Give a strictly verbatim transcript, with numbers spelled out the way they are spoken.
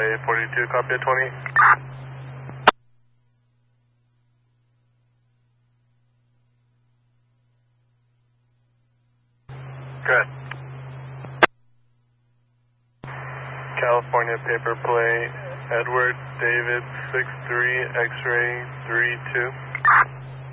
eight forty-two, copy at twenty. Good. California paper plate, Edward David six three X-ray three two.